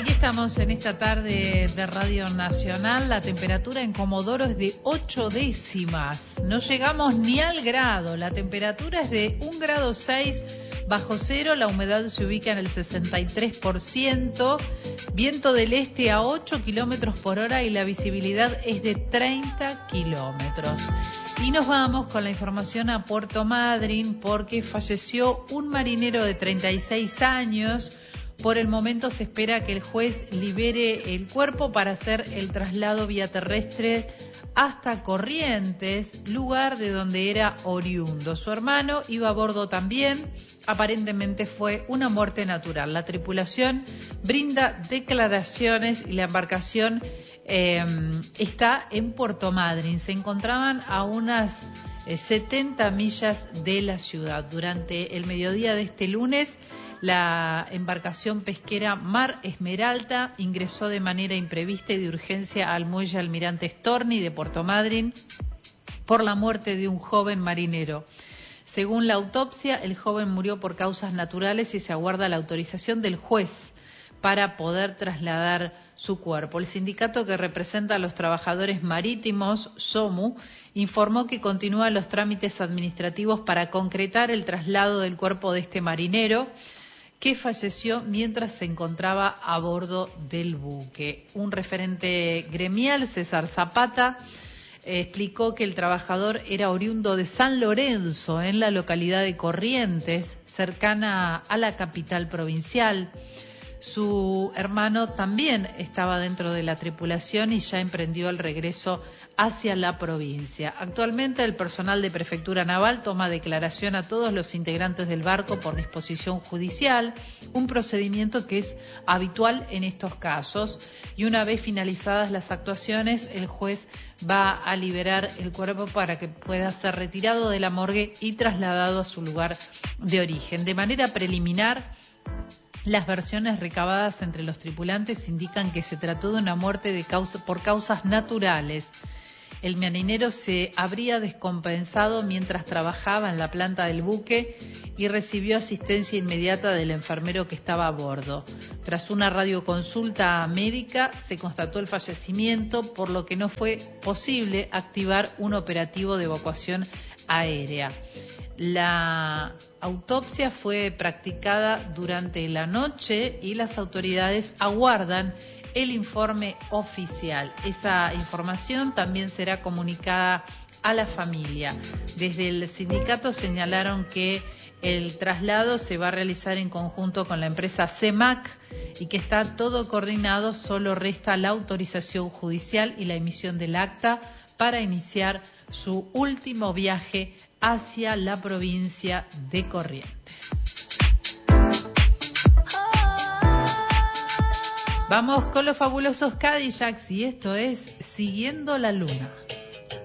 Aquí estamos en esta tarde de Radio Nacional. La temperatura en Comodoro es de 8 décimas. No llegamos ni al grado. La temperatura es de 1,6 grados bajo cero. La humedad se ubica en el 63%. Viento del este a 8 kilómetros por hora y la visibilidad es de 30 kilómetros. Y nos vamos con la información a Puerto Madryn porque falleció un marinero de 36 años. Por el momento se espera que el juez libere el cuerpo para hacer el traslado vía terrestre hasta Corrientes, lugar de donde era oriundo. Su hermano iba a bordo también. Aparentemente fue una muerte natural. La tripulación brinda declaraciones y la embarcación está en Puerto Madryn. Se encontraban a unas 70 millas de la ciudad. Durante el mediodía de este lunes, la embarcación pesquera Mar Esmeralda ingresó de manera imprevista y de urgencia al muelle Almirante Storni de Puerto Madryn por la muerte de un joven marinero. Según la autopsia, el joven murió por causas naturales y se aguarda la autorización del juez para poder trasladar su cuerpo. El sindicato que representa a los trabajadores marítimos, SOMU, informó que continúan los trámites administrativos para concretar el traslado del cuerpo de este marinero, que falleció mientras se encontraba a bordo del buque. Un referente gremial, César Zapata, explicó que el trabajador era oriundo de San Lorenzo, en la localidad de Corrientes, cercana a la capital provincial. Su hermano también estaba dentro de la tripulación y ya emprendió el regreso hacia la provincia. Actualmente el personal de Prefectura Naval toma declaración a todos los integrantes del barco por disposición judicial, un procedimiento que es habitual en estos casos. Y una vez finalizadas las actuaciones, el juez va a liberar el cuerpo para que pueda ser retirado de la morgue y trasladado a su lugar de origen. De manera preliminar, las versiones recabadas entre los tripulantes indican que se trató de una muerte por causas naturales. El marinero se habría descompensado mientras trabajaba en la planta del buque y recibió asistencia inmediata del enfermero que estaba a bordo. Tras una radioconsulta médica se constató el fallecimiento, por lo que no fue posible activar un operativo de evacuación aérea. La autopsia fue practicada durante la noche y las autoridades aguardan el informe oficial. Esa información también será comunicada a la familia. Desde el sindicato señalaron que el traslado se va a realizar en conjunto con la empresa CEMAC y que está todo coordinado, solo resta la autorización judicial y la emisión del acta para iniciar su último viaje hacia la provincia de Corrientes. Vamos con los fabulosos Cadillacs y esto es Siguiendo la Luna.